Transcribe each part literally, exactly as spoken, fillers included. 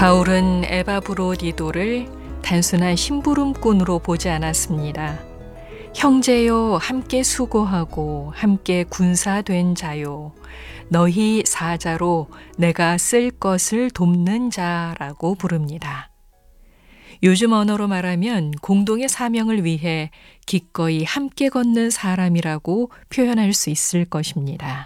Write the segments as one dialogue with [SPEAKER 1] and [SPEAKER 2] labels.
[SPEAKER 1] 바울은 에바브로디도를 단순한 심부름꾼으로 보지 않았습니다. 형제요, 함께 수고하고 함께 군사된 자요, 너희 사자로 내가 쓸 것을 돕는 자라고 부릅니다. 요즘 언어로 말하면 공동의 사명을 위해 기꺼이 함께 걷는 사람이라고 표현할 수 있을 것입니다.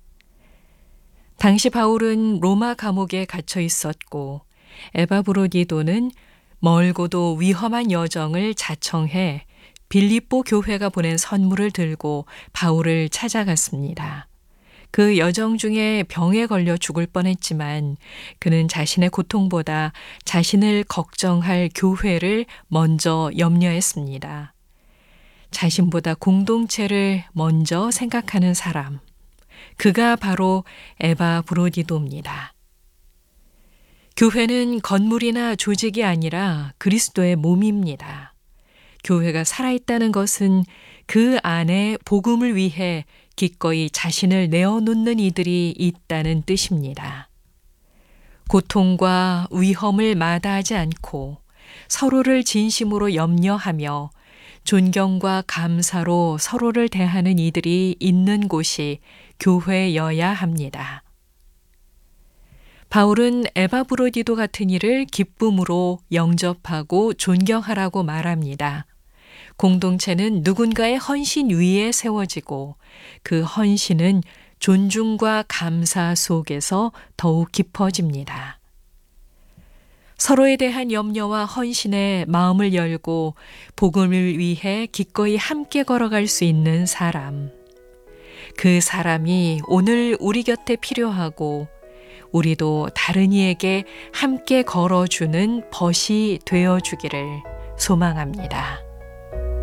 [SPEAKER 1] 당시 바울은 로마 감옥에 갇혀 있었고 에바브로디도는 멀고도 위험한 여정을 자청해 빌립보 교회가 보낸 선물을 들고 바울을 찾아갔습니다. 그 여정 중에 병에 걸려 죽을 뻔했지만 그는 자신의 고통보다 자신을 걱정할 교회를 먼저 염려했습니다. 자신보다 공동체를 먼저 생각하는 사람, 그가 바로 에바브로디도입니다. 교회는 건물이나 조직이 아니라 그리스도의 몸입니다. 교회가 살아있다는 것은 그 안에 복음을 위해 기꺼이 자신을 내어놓는 이들이 있다는 뜻입니다. 고통과 위험을 마다하지 않고 서로를 진심으로 염려하며 존경과 감사로 서로를 대하는 이들이 있는 곳이 교회여야 합니다. 바울은 에바브로디도 같은 이를 기쁨으로 영접하고 존경하라고 말합니다. 공동체는 누군가의 헌신 위에 세워지고 그 헌신은 존중과 감사 속에서 더욱 깊어집니다. 서로에 대한 염려와 헌신에 마음을 열고 복음을 위해 기꺼이 함께 걸어갈 수 있는 사람, 그 사람이 오늘 우리 곁에 필요하고 우리도 다른 이에게 함께 걸어주는 벗이 되어주기를 소망합니다.